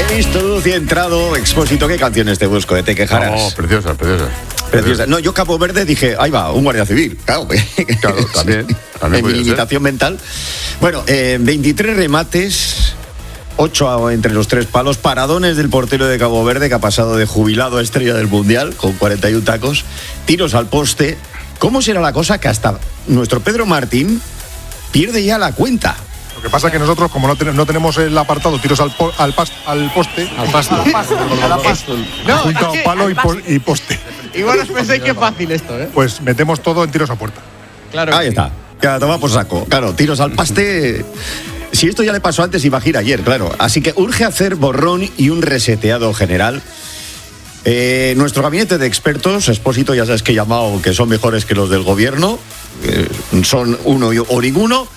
visto luz y entrado. Expósito, ¿qué canciones te busco? Te quejarás. No, preciosa. Preciosa. No, yo Cabo Verde dije, ahí va, un guardia civil. Claro, también en mi limitación mental. Bueno, 23 remates, 8 entre los 3 palos, paradones del portero de Cabo Verde, que ha pasado de jubilado a estrella del Mundial, con 41 tacos, tiros al poste. ¿Cómo será la cosa que hasta nuestro Pedro Martín pierde ya la cuenta? Lo que pasa es que nosotros, como no tenemos el apartado tiros al poste, junto a palo y poste. Igual os pensáis que es fácil esto, ¿eh? Pues metemos todo en tiros a puerta. Claro. Ahí está. Ya, toma por saco. Claro, tiros al paste. Si esto ya le pasó antes, iba a girar ayer, claro. Así que urge hacer borrón y un reseteado general. Nuestro gabinete de expertos, Expósito, ya sabes que he llamado que son mejores que los del gobierno. Son uno o ninguno.